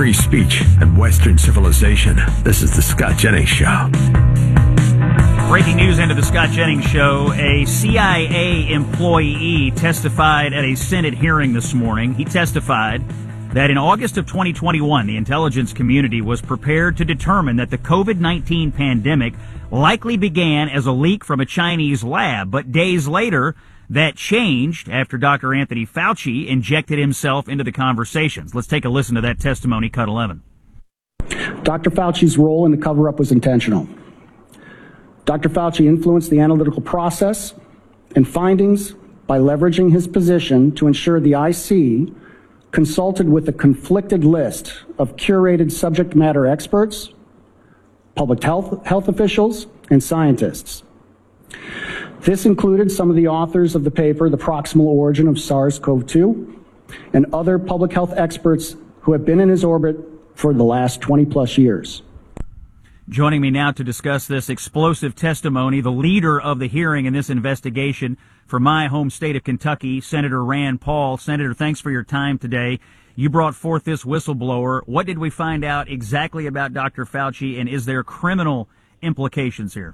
Free speech and Western civilization. This is the Scott Jennings Show. Breaking news into the Scott Jennings Show. A CIA employee testified at a Senate hearing this morning. He testified that in August of 2021, the intelligence community was prepared to determine that the COVID-19 pandemic likely began as a leak from a Chinese lab. But days later, that changed after Dr. Anthony Fauci injected himself into the conversations. Let's take a listen to that testimony, cut 11. Dr. Fauci's role in the cover-up was intentional. Dr. Fauci influenced the analytical process and findings by leveraging his position to ensure the IC consulted with a conflicted list of curated subject matter experts, public health officials, and scientists. This included some of the authors of the paper, The Proximal Origin of SARS-CoV-2, and other public health experts who have been in his orbit for the last 20-plus years. Joining me now to discuss this explosive testimony, the leader of the hearing in this investigation from my home state of Kentucky, Senator Rand Paul. Senator, thanks for your time today. You brought forth this whistleblower. What did we find out exactly about Dr. Fauci, and is there criminal implications here?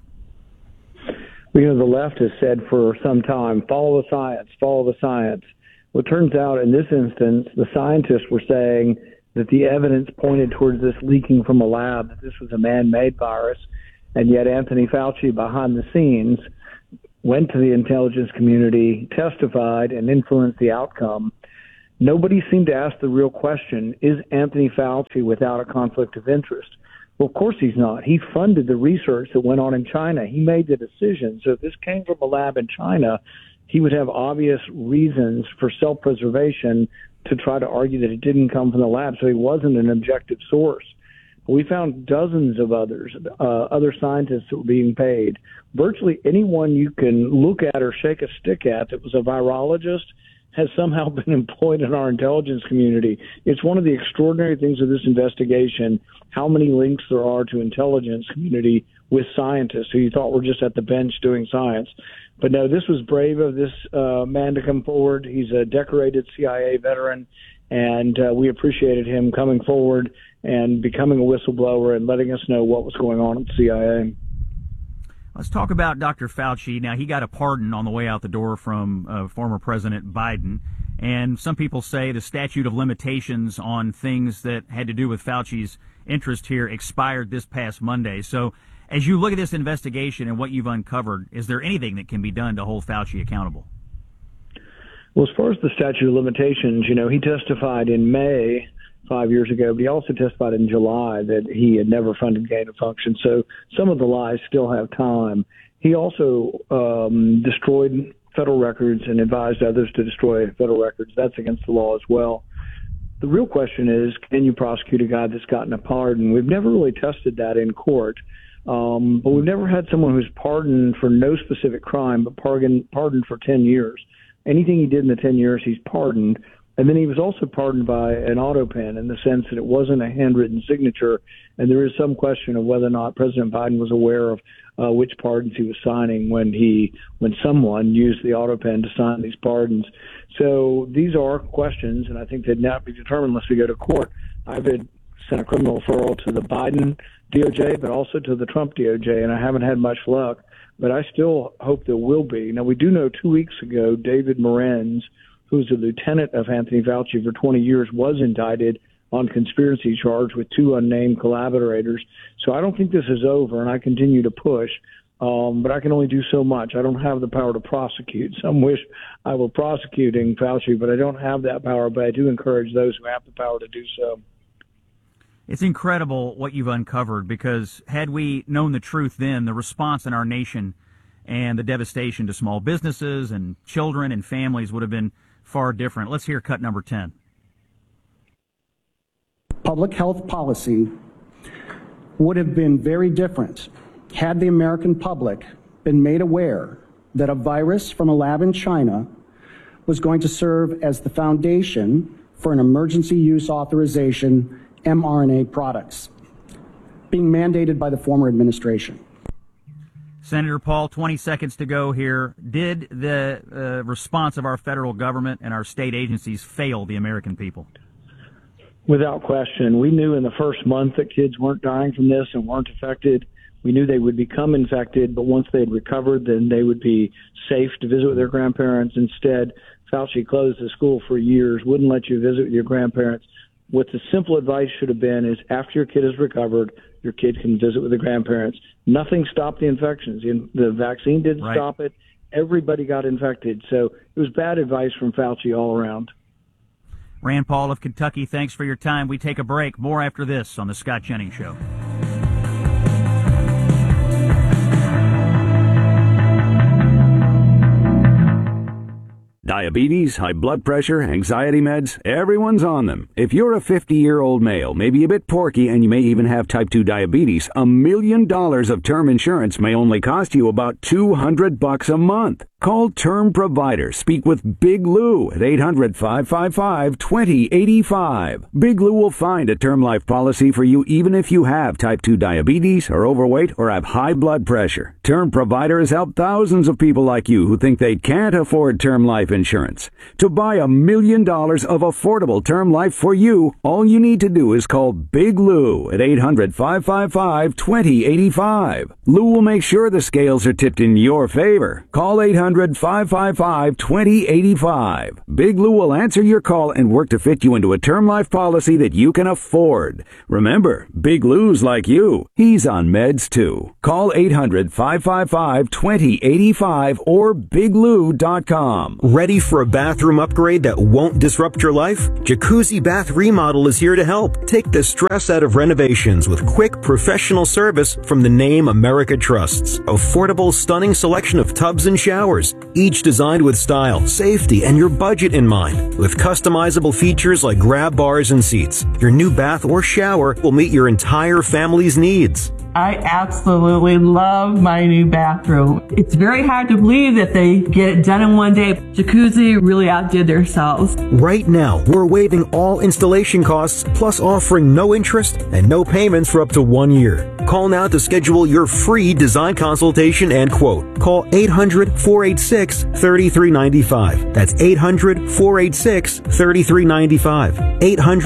Well, the left has said for some time, follow the science, follow the science. Well, it turns out in this instance, the scientists were saying that the evidence pointed towards this leaking from a lab, that this was a man-made virus, and yet Anthony Fauci, behind the scenes, went to the intelligence community, testified, and influenced the outcome. Nobody seemed to ask the real question, is Anthony Fauci without a conflict of interest? Well, of course he's not. He funded the research that went on in China. He made the decision. So if this came from a lab in China, he would have obvious reasons for self-preservation to try to argue that it didn't come from the lab, so he wasn't an objective source. We found dozens of others, other scientists that were being paid. Virtually anyone you can look at or shake a stick at that was a virologist has somehow been employed in our intelligence community. It's one of the extraordinary things of this investigation, how many links there are to intelligence community with scientists who you thought were just at the bench doing science. But no, this was brave of this man to come forward. He's a decorated CIA veteran, and we appreciated him coming forward and becoming a whistleblower and letting us know what was going on at the CIA. Let's talk about Dr. Fauci. Now, he got a pardon on the way out the door from former President Biden, and some people say the statute of limitations on things that had to do with Fauci's interest here expired this past Monday. So as you look at this investigation and what you've uncovered, is there anything that can be done to hold Fauci accountable? Well, as far as the statute of limitations, he testified in May 5 years ago, but he also testified in July that he had never funded gain of function. So some of the lies still have time. He also destroyed federal records and advised others to destroy federal records. That's against the law as well. The real question is, can you prosecute a guy that's gotten a pardon? We've never really tested that in court, but we've never had someone who's pardoned for no specific crime, but pardoned for 10 years. Anything he did in the 10 years, he's pardoned. And then he was also pardoned by an auto pen in the sense that it wasn't a handwritten signature. And there is some question of whether or not President Biden was aware of which pardons he was signing when someone used the auto pen to sign these pardons. So these are questions, and I think they'd not be determined unless we go to court. I've sent a criminal referral to the Biden DOJ, but also to the Trump DOJ, and I haven't had much luck. But I still hope there will be. Now, we do know 2 weeks ago, David Morenz, who's a lieutenant of Anthony Fauci for 20 years, was indicted on conspiracy charge with two unnamed collaborators. So I don't think this is over, and I continue to push. But I can only do so much. I don't have the power to prosecute. Some wish I were prosecuting Fauci, but I don't have that power. But I do encourage those who have the power to do so. It's incredible what you've uncovered, because had we known the truth then, the response in our nation and the devastation to small businesses and children and families would have been far different. Let's hear cut number 10. Public health policy would have been very different had the American public been made aware that a virus from a lab in China was going to serve as the foundation for an emergency use authorization mRNA products being mandated by the former administration. Senator Paul, 20 seconds to go here. Did the response of our federal government and our state agencies fail the American people? Without question. We knew in the first month that kids weren't dying from this and weren't affected. We knew they would become infected, but once they had recovered, then they would be safe to visit with their grandparents. Instead, Fauci closed the school for years, wouldn't let you visit with your grandparents. What the simple advice should have been is after your kid has recovered, your kid can visit with the grandparents. Nothing stopped the infections. The vaccine didn't stop it. Everybody got infected. So it was bad advice from Fauci all around. Rand Paul of Kentucky, thanks for your time. We take a break. More after this on The Scott Jennings Show. Diabetes, high blood pressure, anxiety meds, everyone's on them. If you're a 50-year-old male, maybe a bit porky, and you may even have type 2 diabetes, $1 million of term insurance may only cost you about $200 a month. Call Term Provider. Speak with Big Lou at 800-555-2085. Big Lou will find a term life policy for you even if you have type 2 diabetes, are overweight, or have high blood pressure. Term Provider has helped thousands of people like you who think they can't afford term life insurance. To buy $1 million of affordable term life for you, all you need to do is call Big Lou at 800-555-2085. Lou will make sure the scales are tipped in your favor. Call 800-555-2085. Big Lou will answer your call and work to fit you into a term life policy that you can afford. Remember, Big Lou's like you. He's on meds too. Call 800-555-2085 or biglou.com. Ready for a bathroom upgrade that won't disrupt your life? Jacuzzi Bath Remodel is here to help. Take the stress out of renovations with quick, professional service from the name America trusts. Affordable, stunning selection of tubs and showers, each designed with style, safety, and your budget in mind. With customizable features like grab bars and seats, your new bath or shower will meet your entire family's needs. I absolutely love my new bathroom. It's very hard to believe that they get it done in one day. Jacuzzi really outdid themselves. Right now, we're waiving all installation costs, plus offering no interest and no payments for up to 1 year. Call now to schedule your free design consultation and quote. Call 800-486-3395. That's 800-486-3395.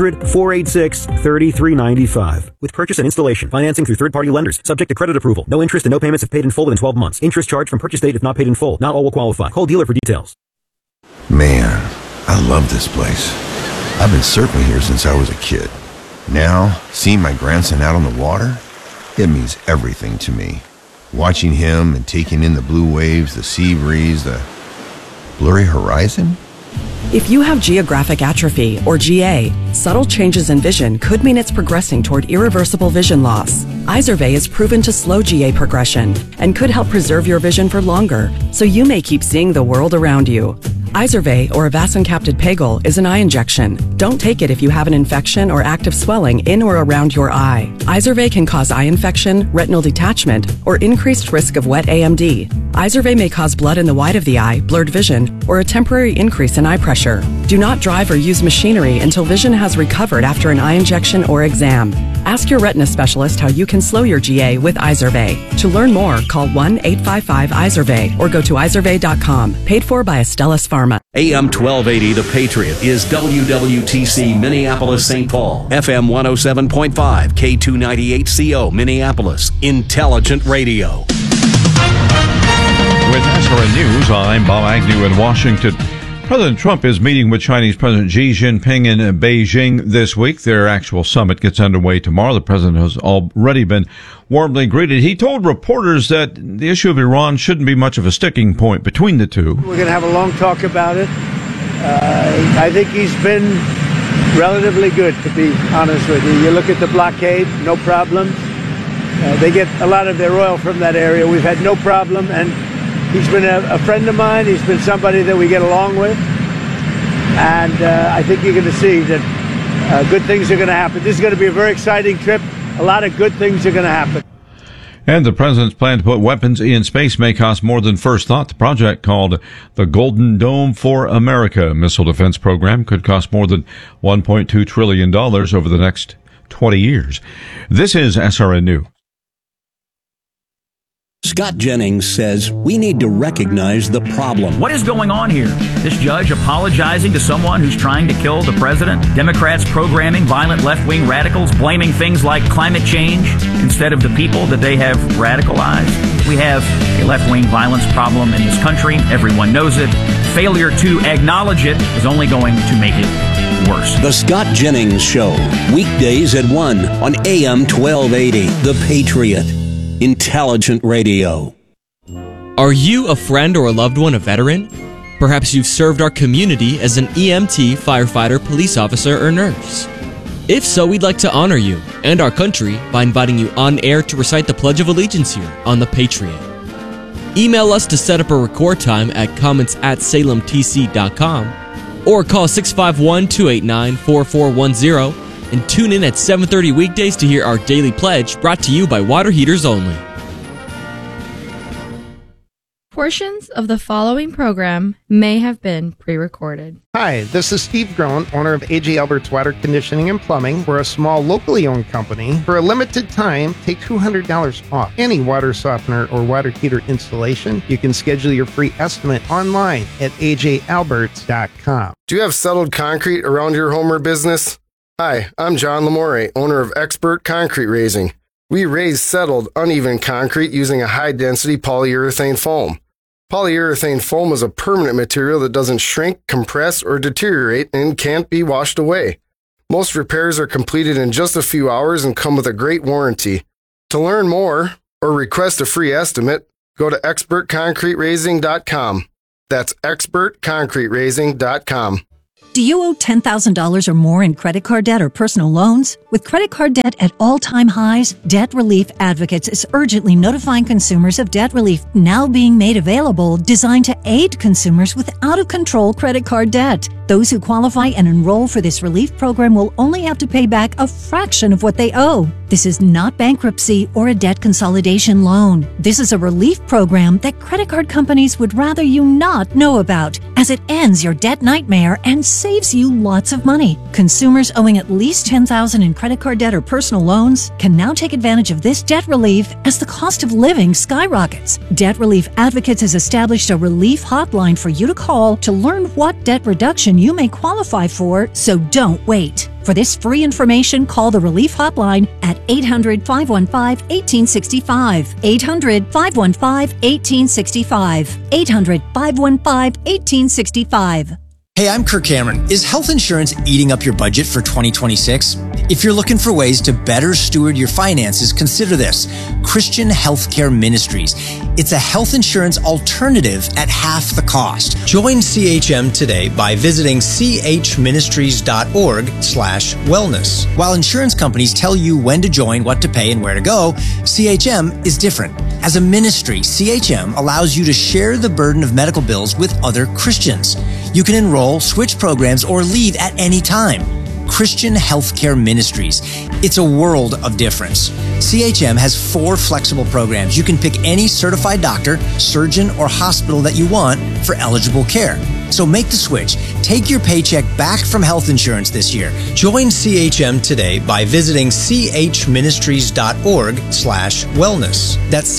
800-486-3395. With purchase and installation, financing through third-party lenders, subject to credit approval. No interest and no payments if paid in full within 12 months. Interest charged from purchase date if not paid in full. Not all will qualify. Call dealer for details. Man, I love this place. I've been surfing here since I was a kid. Now, seeing my grandson out on the water, it means everything to me. Watching him and taking in the blue waves, the sea breeze, the blurry horizon. If you have geographic atrophy, or GA, subtle changes in vision could mean it's progressing toward irreversible vision loss. Izervay is proven to slow GA progression and could help preserve your vision for longer, so you may keep seeing the world around you. Izervay, or avacincaptad pegol, is an eye injection. Don't take it if you have an infection or active swelling in or around your eye. Izervay can cause eye infection, retinal detachment, or increased risk of wet AMD. Izervay may cause blood in the white of the eye, blurred vision, or a temporary increase in eye pressure. Do not drive or use machinery until vision has recovered after an eye injection or exam. Ask your retina specialist how you can slow your GA with Izervay. To learn more, call 1-855-IZERVAY or go to izervay.com. Paid for by Astellas Pharma. AM 1280 The Patriot is WWTC Minneapolis St. Paul, FM 107.5, K298CO Minneapolis, Intelligent Radio. With SRN News, I'm Bob Agnew in Washington. President Trump is meeting with Chinese President Xi Jinping in Beijing this week. Their actual summit gets underway tomorrow. The president has already been warmly greeted. He told reporters that the issue of Iran shouldn't be much of a sticking point between the two. We're going to have a long talk about it. I think he's been relatively good, to be honest with you. You look at the blockade, no problems. They get a lot of their oil from that area. We've had no problem, and he's been a friend of mine. He's been somebody that we get along with. And I think you're going to see that good things are going to happen. This is going to be a very exciting trip. A lot of good things are going to happen. And the president's plan to put weapons in space may cost more than first thought. The project, called the Golden Dome for America missile defense program, could cost more than $1.2 trillion over the next 20 years. This is SRN News. Scott Jennings says we need to recognize the problem. What is going on here? This judge apologizing to someone who's trying to kill the president? Democrats programming violent left-wing radicals, blaming things like climate change instead of the people that they have radicalized? We have a left-wing violence problem in this country. Everyone knows it. Failure to acknowledge it is only going to make it worse. The Scott Jennings Show, weekdays at 1 on AM 1280, The Patriot. Intelligent radio. Are you a friend or a loved one a veteran? Perhaps you've served our community as an EMT, firefighter, police officer, or nurse. If so, we'd like to honor you and our country by inviting you on air to recite the Pledge of Allegiance here on The Patriot. Email us to set up a record time at comments@salemtc.com or call 651-289-4410 and tune in at 7:30 weekdays to hear our daily pledge brought to you by Water Heaters Only. Portions of the following program may have been pre-recorded. Hi, this is Steve Groen, owner of A.J. Albert's Water Conditioning and Plumbing. We're a small, locally owned company. For a limited time, take $200 off any water softener or water heater installation. You can schedule your free estimate online at ajalberts.com. Do you have settled concrete around your home or business? Hi, I'm John Lamore, owner of Expert Concrete Raising. We raise settled, uneven concrete using a high-density polyurethane foam. Polyurethane foam is a permanent material that doesn't shrink, compress, or deteriorate and can't be washed away. Most repairs are completed in just a few hours and come with a great warranty. To learn more or request a free estimate, go to expertconcreteraising.com. That's expertconcreteraising.com. Do you owe $10,000 or more in credit card debt or personal loans? With credit card debt at all-time highs, Debt Relief Advocates is urgently notifying consumers of debt relief now being made available, designed to aid consumers with out-of-control credit card debt. Those who qualify and enroll for this relief program will only have to pay back a fraction of what they owe. This is not bankruptcy or a debt consolidation loan. This is a relief program that credit card companies would rather you not know about, as it ends your debt nightmare and saves you lots of money. Consumers owing at least $10,000 in credit card debt or personal loans can now take advantage of this debt relief as the cost of living skyrockets. Debt Relief Advocates has established a relief hotline for you to call to learn what debt reduction you may qualify for, so don't wait. For this free information, call the Relief Hotline at 800-515-1865. 800-515-1865. 800-515-1865. Hey, I'm Kirk Cameron. Is health insurance eating up your budget for 2026? If you're looking for ways to better steward your finances, consider this: Christian Healthcare Ministries. It's a health insurance alternative at half the cost. Join CHM today by visiting chministries.org/wellness. While insurance companies tell you when to join, what to pay, and where to go, CHM is different. As a ministry, CHM allows you to share the burden of medical bills with other Christians. You can enroll, switch programs, or leave at any time. Christian Healthcare Ministries. It's a world of difference. CHM has 4 flexible programs. You can pick any certified doctor, surgeon, or hospital that you want for eligible care. So make the switch. Take your paycheck back from health insurance this year. Join CHM today by visiting chministries.org/wellness. That's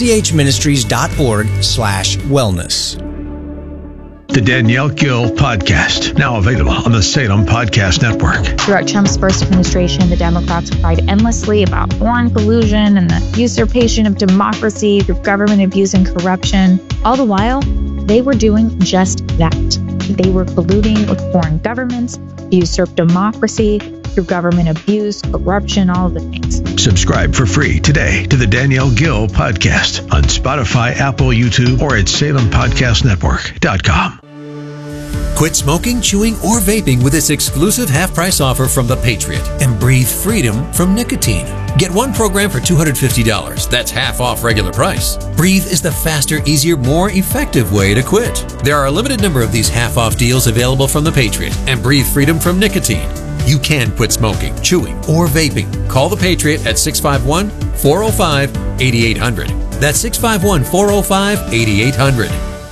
chministries.org/wellness. The Danielle Gill Podcast, now available on the Salem Podcast Network. Throughout Trump's first administration, the Democrats cried endlessly about foreign collusion and the usurpation of democracy through government abuse and corruption. All the while, they were doing just that. They were colluding with foreign governments to usurp democracy through government abuse, corruption, all of the things. Subscribe for free today to the Danielle Gill Podcast on Spotify, Apple, YouTube, or at SalemPodcastNetwork.com. Quit smoking, chewing, or vaping with this exclusive half-price offer from The Patriot and breathe freedom from nicotine. Get one program for $250. That's half off regular price. Breathe is the faster, easier, more effective way to quit. There are a limited number of these half-off deals available from The Patriot and breathe freedom from nicotine. You can quit smoking, chewing, or vaping. Call The Patriot at 651-405-8800. That's 651-405-8800.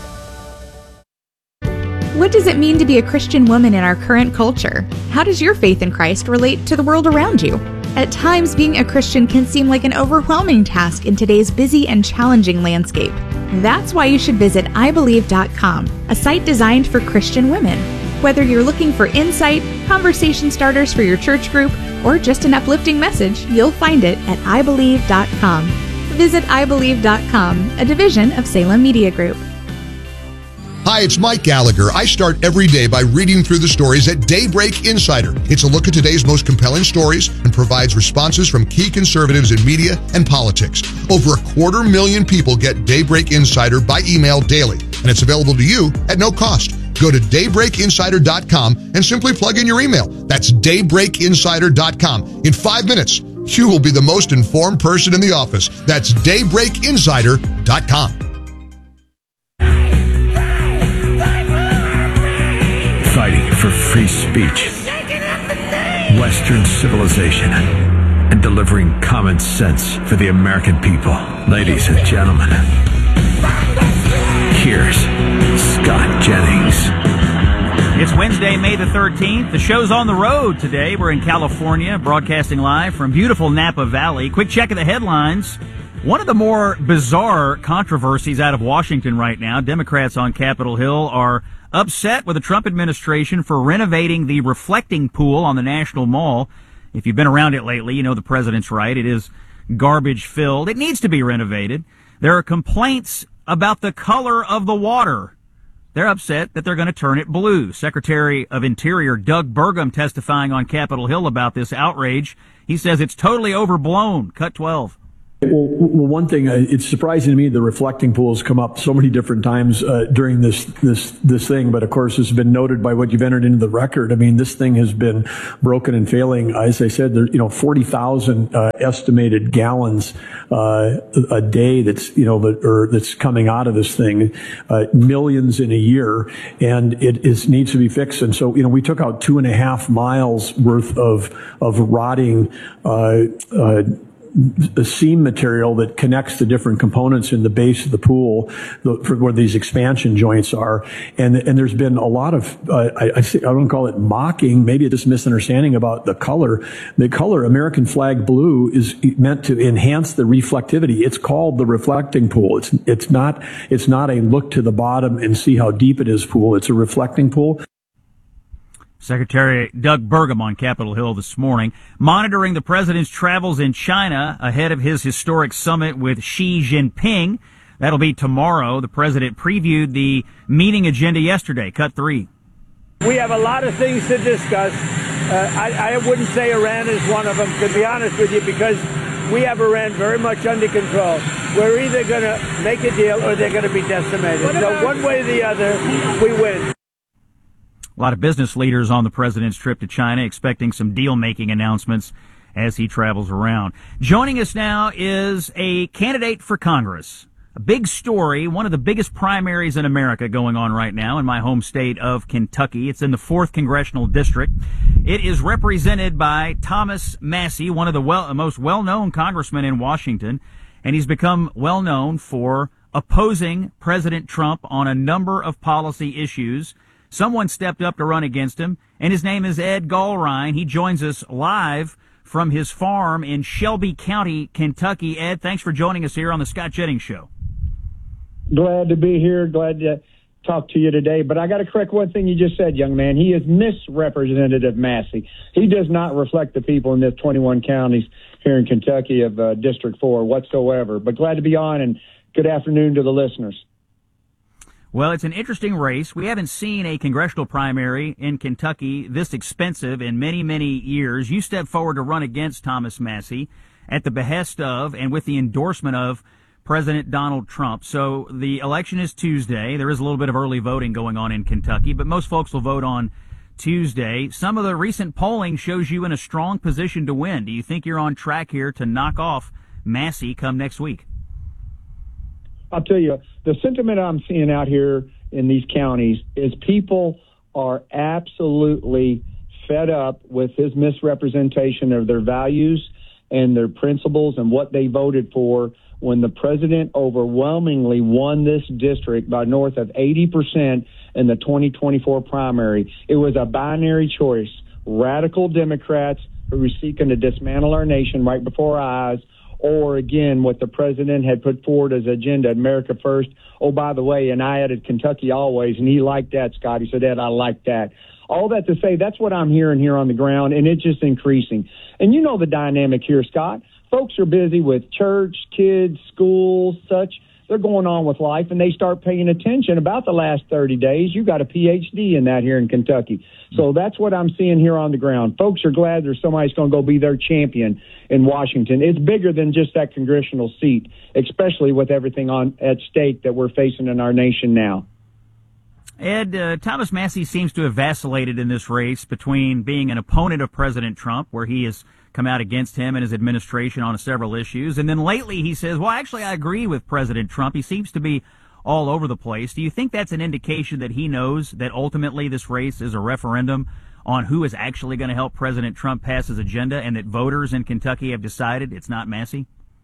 What does it mean to be a Christian woman in our current culture? How does your faith in Christ relate to the world around you? At times, being a Christian can seem like an overwhelming task in today's busy and challenging landscape. That's why you should visit ibelieve.com, a site designed for Christian women. Whether you're looking for insight, conversation starters for your church group, or just an uplifting message, you'll find it at ibelieve.com. Visit ibelieve.com, a division of Salem Media Group. Hi, it's Mike Gallagher. I start every day by reading through the stories at Daybreak Insider. It's a look at today's most compelling stories and provides responses from key conservatives in media and politics. Over 250,000 people get Daybreak Insider by email daily, and it's available to you at no cost. Go to daybreakinsider.com and simply plug in your email. That's daybreakinsider.com. In 5 minutes, you will be the most informed person in the office. That's daybreakinsider.com. Fighting for free speech, Western civilization, and delivering common sense for the American people. Ladies and gentlemen, here's Scott Jennings. It's Wednesday, May the 13th. The show's on the road today. We're in California, broadcasting live from beautiful Napa Valley. Quick check of the headlines. One of the more bizarre controversies out of Washington right now, Democrats on Capitol Hill are upset with the Trump administration for renovating the reflecting pool on the National Mall. If you've been around it lately, you know the president's right. It is garbage filled. It needs to be renovated. There are complaints about the color of the water. They're upset that they're going to turn it blue. Secretary of Interior Doug Burgum testifying on Capitol Hill about this outrage. He says it's totally overblown. Cut 12. Well, one thing, it's surprising to me the reflecting pools come up so many different times during this thing, but of course it's been noted by what you've entered into the record. I mean, this thing has been broken and failing. As I said, there 40,000 estimated gallons a day that's coming out of this thing, millions in a year, and it needs to be fixed. And so we took out 2.5 miles worth of rotting the seam material that connects the different components in the base of the pool, where these expansion joints are, and there's been a lot of I don't call it mocking, maybe it's just misunderstanding about the color. The color American flag blue is meant to enhance the reflectivity. It's called the reflecting pool. It's not a look to the bottom and see how deep it is pool. It's a reflecting pool. Secretary Doug Burgum on Capitol Hill this morning, monitoring the president's travels in China ahead of his historic summit with Xi Jinping. That'll be tomorrow. The president previewed the meeting agenda yesterday. Cut 3. We have a lot of things to discuss. I wouldn't say Iran is one of them, to be honest with you, because we have Iran very much under control. We're either going to make a deal or they're going to be decimated. So one way or the other, we win. A lot of business leaders on the president's trip to China expecting some deal-making announcements as he travels around. Joining us now is a candidate for Congress. A big story, one of the biggest primaries in America going on right now in my home state of Kentucky. It's in the 4th Congressional District. It is represented by Thomas Massie, one of the most well-known congressmen in Washington, and he's become well-known for opposing President Trump on a number of policy issues. Someone stepped up to run against him, and his name is Ed Gallrein. He joins us live from his farm in Shelby County, Kentucky. Ed, thanks for joining us here on the Scott Jennings Show. Glad to be here. Glad to talk to you today. But I got to correct one thing you just said, young man. He is Misrepresentative Massie. He does not reflect the people in the 21 counties here in Kentucky of District 4 whatsoever. But glad to be on, and good afternoon to the listeners. Well, it's an interesting race. We haven't seen a congressional primary in Kentucky this expensive in many, many years. You stepped forward to run against Thomas Massie at the behest of and with the endorsement of President Donald Trump. So the election is Tuesday. There is a little bit of early voting going on in Kentucky, but most folks will vote on Tuesday. Some of the recent polling shows you in a strong position to win. Do you think you're on track here to knock off Massie come next week? I'll tell you, the sentiment I'm seeing out here in these counties is people are absolutely fed up with his misrepresentation of their values and their principles and what they voted for when the president overwhelmingly won this district by north of 80% in the 2024 primary. It was a binary choice, radical Democrats who is seeking to dismantle our nation right before our eyes, or again, what the president had put forward as agenda, America First. Oh, by the way, and I added Kentucky Always, and he liked that, Scott. He said, Ed, I like that. All that to say, that's what I'm hearing here on the ground, and it's just increasing. And you know the dynamic here, Scott. Folks are busy with church, kids, schools, such. They're going on with life, and they start paying attention about the last 30 days. You got a PhD in that here in Kentucky. So that's what I'm seeing here on the ground. Folks are glad there's somebody's going to go be their champion in Washington. It's bigger than just that congressional seat, especially with everything at stake that we're facing in our nation now. Ed, Thomas Massie seems to have vacillated in this race between being an opponent of President Trump, where he has come out against him and his administration on several issues, and then lately he says, well, actually, I agree with President Trump. He seems to be all over the place. Do you think that's an indication that he knows that ultimately this race is a referendum on who is actually going to help President Trump pass his agenda, and that voters in Kentucky have decided it's not Massie?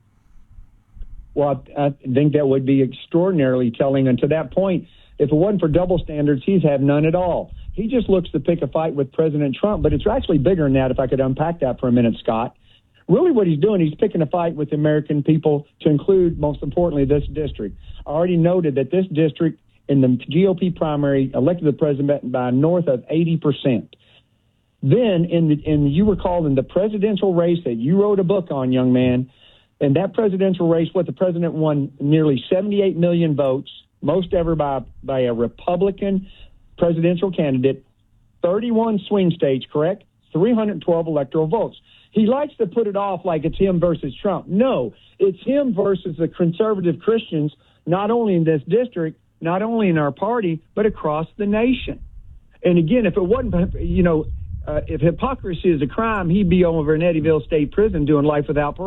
Well, I think that would be extraordinarily telling, and to that point, if it wasn't for double standards, he's had none at all. He just looks to pick a fight with President Trump, but it's actually bigger than that, if I could unpack that for a minute, Scott. Really what he's doing, he's picking a fight with the American people to include, most importantly, this district. I already noted that this district in the GOP primary elected the president by north of 80%. Then, you recall in the presidential race that you wrote a book on, young man, in that presidential race, the president won nearly 78 million votes, most ever by a Republican presidential candidate, 31 swing states, correct? 312 electoral votes. He likes to put it off like it's him versus Trump. No, it's him versus the conservative Christians, not only in this district, not only in our party, but across the nation. And again, if it wasn't, if hypocrisy is a crime, he'd be over in Eddyville State Prison doing life without parole.